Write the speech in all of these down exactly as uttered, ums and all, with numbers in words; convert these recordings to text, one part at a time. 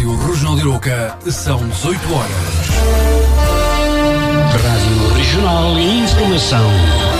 Rádio Regional de Arouca, são dezoito horas. Rádio Regional e Informação.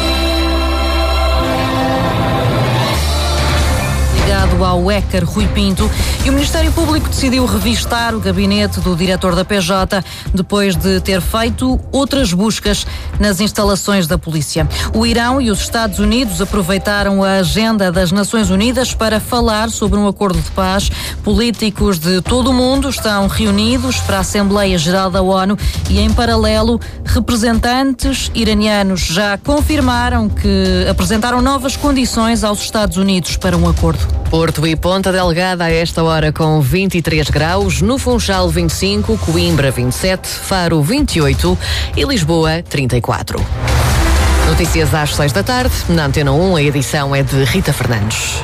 Ligado ao hacker Rui Pinto, e o Ministério Público decidiu revistar o gabinete do diretor da P J depois de ter feito outras buscas nas instalações da polícia. O Irão e os Estados Unidos aproveitaram a agenda das Nações Unidas para falar sobre um acordo de paz. Políticos de todo o mundo estão reunidos para a Assembleia Geral da ONU e, em paralelo, representantes iranianos já confirmaram que apresentaram novas condições aos Estados Unidos para um acordo. Porto e Ponta Delgada a esta hora com vinte e três graus, no Funchal vinte e cinco, Coimbra vinte e sete, Faro vinte e oito e Lisboa trinta e quatro. Notícias às seis da tarde, na Antena um, a edição é de Rita Fernandes.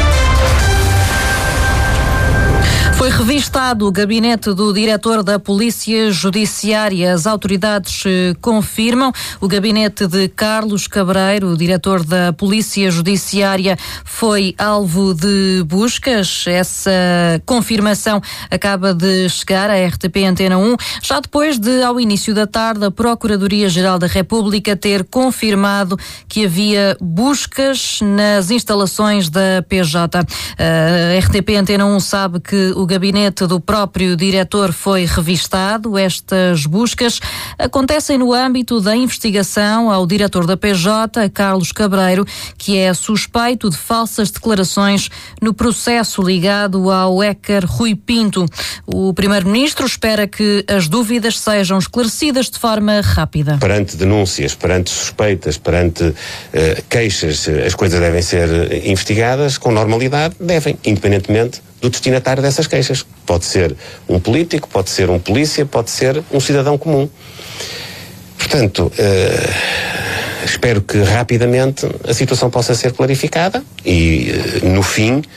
Foi revistado o gabinete do diretor da Polícia Judiciária. As autoridades confirmam. O gabinete de Carlos Cabreiro, o diretor da Polícia Judiciária, foi alvo de buscas. Essa confirmação acaba de chegar à R T P Antena um, já depois de, ao início da tarde, a Procuradoria-Geral da República ter confirmado que havia buscas nas instalações da P J. A R T P Antena um sabe que o gabinete do próprio diretor foi revistado. Estas buscas acontecem no âmbito da investigação ao diretor da P J, Carlos Cabreiro, que é suspeito de falsas declarações no processo ligado ao hacker Rui Pinto. O primeiro-ministro espera que as dúvidas sejam esclarecidas de forma rápida. Perante denúncias, perante suspeitas, perante uh, queixas, as coisas devem ser investigadas com normalidade, devem, independentemente do destinatário dessas queixas. Pode ser um político, pode ser um polícia, pode ser um cidadão comum. Portanto, uh, espero que rapidamente a situação possa ser clarificada e, uh, no fim, uh,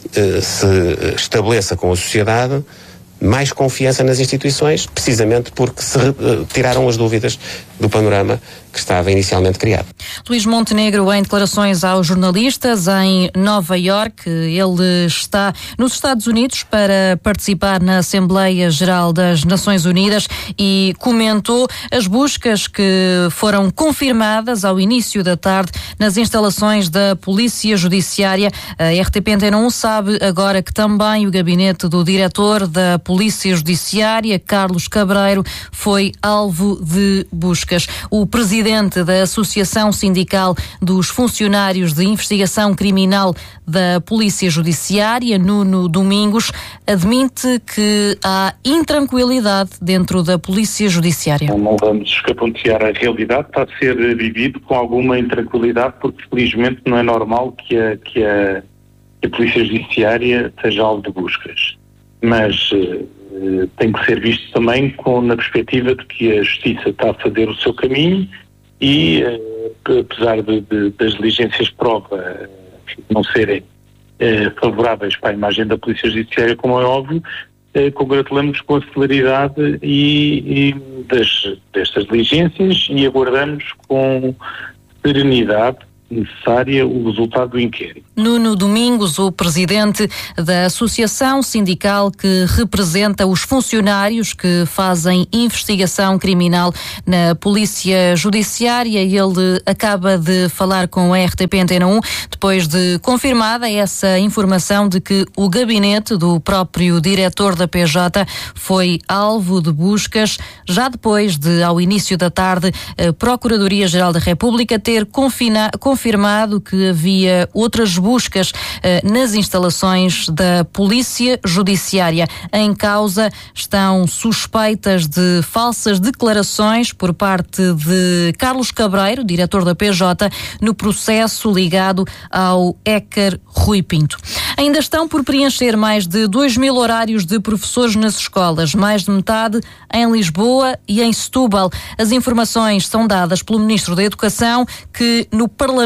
se estabeleça com a sociedade mais confiança nas instituições, precisamente porque se uh, tiraram as dúvidas do panorama que estava inicialmente criado. Luís Montenegro, em declarações aos jornalistas em Nova Iorque, ele está nos Estados Unidos para participar na Assembleia Geral das Nações Unidas e comentou as buscas que foram confirmadas ao início da tarde nas instalações da Polícia Judiciária. A R T P Antena um sabe agora que também o gabinete do diretor da Polícia Judiciária, Carlos Cabreiro, foi alvo de buscas. O presidente da Associação Sindical dos Funcionários de Investigação Criminal da Polícia Judiciária, Nuno Domingos, admite que há intranquilidade dentro da Polícia Judiciária. Não vamos escapontear a realidade, está a ser vivido com alguma intranquilidade, porque felizmente não é normal que a, que a, que a Polícia Judiciária seja alvo de buscas. Mas uh, tem que ser visto também com, na perspectiva de que a Justiça está a fazer o seu caminho e, uh, apesar de, de, das diligências de prova uh, não serem uh, favoráveis para a imagem da Polícia Judiciária, como é óbvio, uh, congratulamos com a celeridade e, e das, destas diligências e aguardamos com serenidade necessária o resultado do inquérito. Nuno Domingos, o presidente da Associação Sindical que representa os funcionários que fazem investigação criminal na Polícia Judiciária, ele acaba de falar com a R T P Antena um depois de confirmada essa informação de que o gabinete do próprio diretor da P J foi alvo de buscas, já depois de, ao início da tarde, a Procuradoria-Geral da República ter confina, confirmado que havia outras buscas eh, nas instalações da Polícia Judiciária. Em causa estão suspeitas de falsas declarações por parte de Carlos Cabreiro, diretor da P J, no processo ligado ao hacker Rui Pinto. Ainda estão por preencher mais de dois mil horários de professores nas escolas, mais de metade em Lisboa e em Setúbal. As informações são dadas pelo Ministro da Educação, que no Parlamento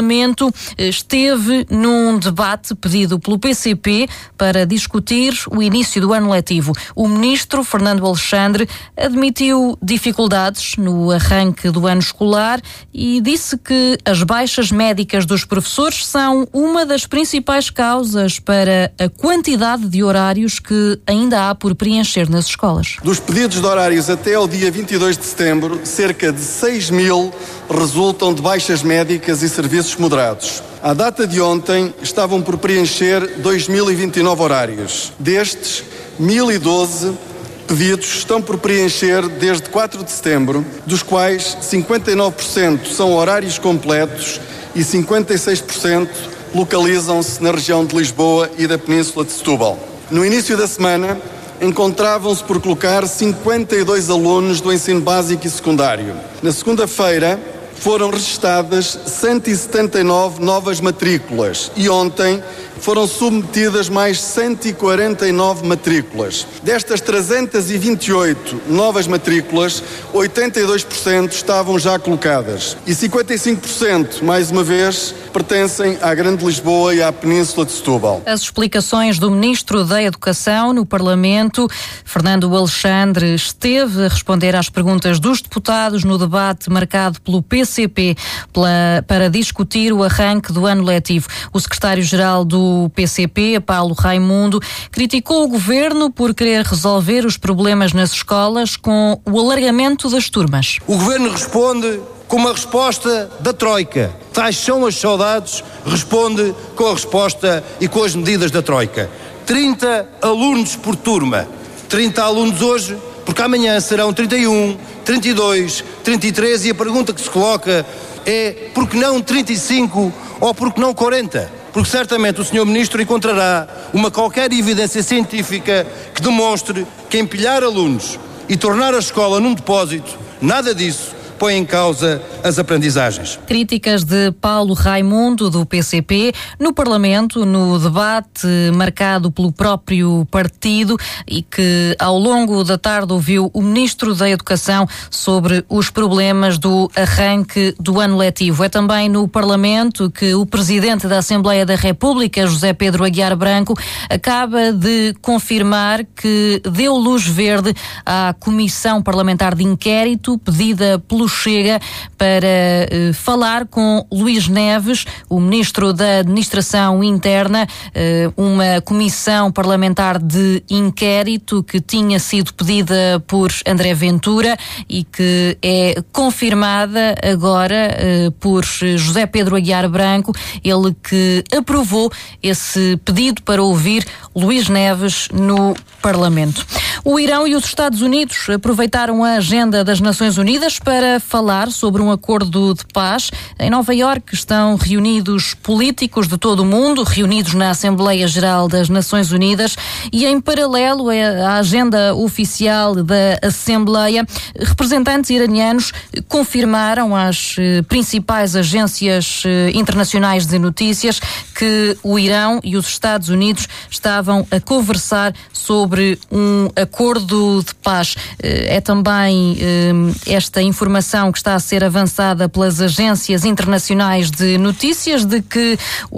Parlamento esteve num debate pedido pelo P C P para discutir o início do ano letivo. O ministro Fernando Alexandre admitiu dificuldades no arranque do ano escolar e disse que as baixas médicas dos professores são uma das principais causas para a quantidade de horários que ainda há por preencher nas escolas. Dos pedidos de horários até ao dia vinte e dois de setembro, cerca de seis mil resultam de baixas médicas e serviços moderados. À data de ontem, estavam por preencher dois mil e vinte e nove horários. Destes, mil e doze pedidos estão por preencher desde quatro de setembro, dos quais cinquenta e nove por cento são horários completos e cinquenta e seis por cento localizam-se na região de Lisboa e da Península de Setúbal. No início da semana, encontravam-se por colocar cinquenta e dois alunos do ensino básico e secundário. Na segunda-feira, foram registadas cento e setenta e nove novas matrículas e ontem foram submetidas mais cento e quarenta e nove matrículas. Destas trezentas e vinte e oito novas matrículas, oitenta e dois por cento estavam já colocadas e cinquenta e cinco por cento, mais uma vez, pertencem à Grande Lisboa e à Península de Setúbal. As explicações do Ministro da Educação no Parlamento, Fernando Alexandre, esteve a responder às perguntas dos deputados no debate marcado pelo P C P pela, para discutir o arranque do ano letivo. O secretário-geral do P C P, Paulo Raimundo, criticou o governo por querer resolver os problemas nas escolas com o alargamento das turmas. O governo responde com uma resposta da Troika. Tais são as saudades, responde com a resposta e com as medidas da Troika. trinta alunos por turma. trinta alunos hoje, porque amanhã serão trinta e um, trinta e dois, trinta e três e a pergunta que se coloca é por que não trinta e cinco ou por que não quarenta? Porque certamente o senhor Ministro encontrará uma qualquer evidência científica que demonstre que empilhar alunos e tornar a escola num depósito, nada disso põe em causa as aprendizagens. Críticas de Paulo Raimundo, do P C P, no Parlamento, no debate marcado pelo próprio partido e que ao longo da tarde ouviu o Ministro da Educação sobre os problemas do arranque do ano letivo. É também no Parlamento que o Presidente da Assembleia da República, José Pedro Aguiar Branco, acaba de confirmar que deu luz verde à Comissão Parlamentar de Inquérito pedida pelo Chega para uh, falar com Luís Neves, o Ministro da Administração Interna, uh, uma comissão parlamentar de inquérito que tinha sido pedida por André Ventura e que é confirmada agora uh, por José Pedro Aguiar Branco, ele que aprovou esse pedido para ouvir Luís Neves no Parlamento. O Irão e os Estados Unidos aproveitaram a agenda das Nações Unidas para falar sobre um acordo de paz. Em Nova Iorque estão reunidos políticos de todo o mundo, reunidos na Assembleia Geral das Nações Unidas, e em paralelo à agenda oficial da Assembleia, representantes iranianos confirmaram às principais agências internacionais de notícias que o Irão e os Estados Unidos estavam a conversar sobre um acordo de paz. É também esta informação que está a ser avançada pelas agências internacionais de notícias de que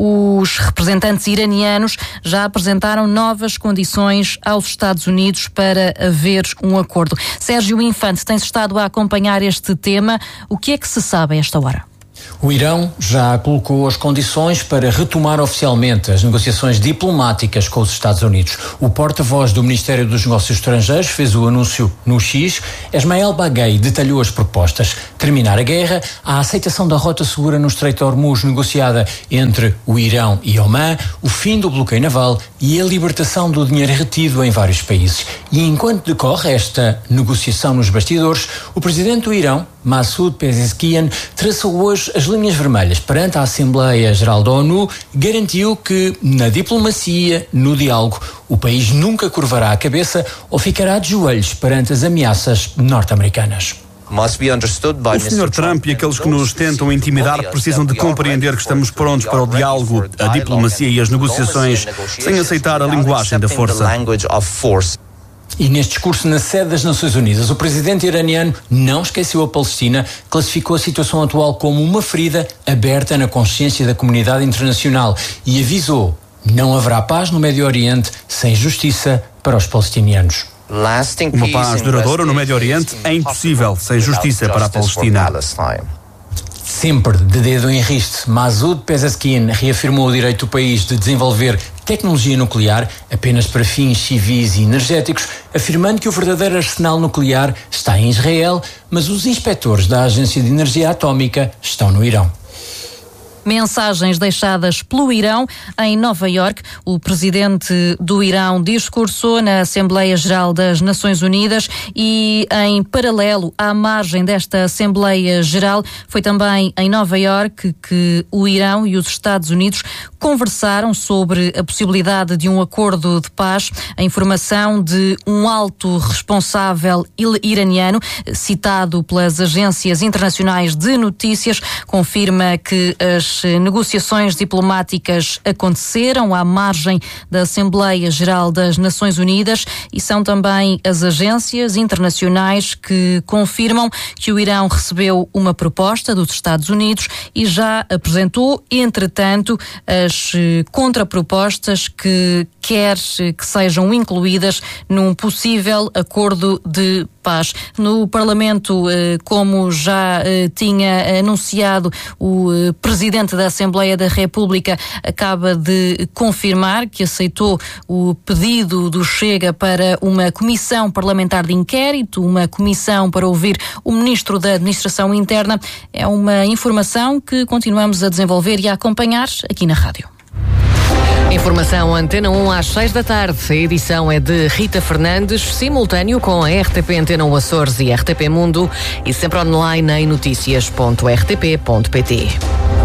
os representantes iranianos já apresentaram novas condições aos Estados Unidos para haver um acordo. Sérgio Infante tem estado a acompanhar este tema. O que é que se sabe a esta hora? O Irão já colocou as condições para retomar oficialmente as negociações diplomáticas com os Estados Unidos. O porta-voz do Ministério dos Negócios Estrangeiros fez o anúncio no X. Esmael Baghei detalhou as propostas. Terminar a guerra, a aceitação da rota segura no Estreito de Hormuz negociada entre o Irão e Omã, o fim do bloqueio naval e a libertação do dinheiro retido em vários países. E enquanto decorre esta negociação nos bastidores, o presidente do Irão, Massoud Pezeshkian, traçou hoje as linhas vermelhas perante a Assembleia Geral da ONU, garantiu que na diplomacia, no diálogo, o país nunca curvará a cabeça ou ficará de joelhos perante as ameaças norte-americanas. O senhor Trump e aqueles que nos tentam intimidar precisam de compreender que estamos prontos para o diálogo, a diplomacia e as negociações, sem aceitar a linguagem da força. E neste discurso na sede das Nações Unidas, o presidente iraniano não esqueceu a Palestina, classificou a situação atual como uma ferida aberta na consciência da comunidade internacional e avisou: não haverá paz no Médio Oriente sem justiça para os palestinianos. Uma paz duradoura no Médio Oriente é impossível sem justiça para a Palestina. Sempre de dedo em riste, Masoud Pezeshkian reafirmou o direito do país de desenvolver tecnologia nuclear apenas para fins civis e energéticos, afirmando que o verdadeiro arsenal nuclear está em Israel, mas os inspectores da Agência de Energia Atómica estão no Irão. Mensagens deixadas pelo Irão em Nova Iorque. O presidente do Irão discursou na Assembleia Geral das Nações Unidas e, em paralelo à margem desta Assembleia Geral, foi também em Nova Iorque que o Irão e os Estados Unidos conversaram sobre a possibilidade de um acordo de paz. A informação de um alto responsável iraniano, citado pelas agências internacionais de notícias, confirma que as negociações diplomáticas aconteceram à margem da Assembleia Geral das Nações Unidas e são também as agências internacionais que confirmam que o Irão recebeu uma proposta dos Estados Unidos e já apresentou, entretanto, as contrapropostas que quer que sejam incluídas num possível acordo de paz. No Parlamento, como já tinha anunciado, o presidente da Assembleia da República acaba de confirmar que aceitou o pedido do Chega para uma comissão parlamentar de inquérito, uma comissão para ouvir o ministro da Administração Interna. É uma informação que continuamos a desenvolver e a acompanhar aqui na rádio. Informação Antena um às seis da tarde. A edição é de Rita Fernandes, simultâneo com a R T P Antena um Açores e R T P Mundo e sempre online em notícias ponto r t p ponto p t.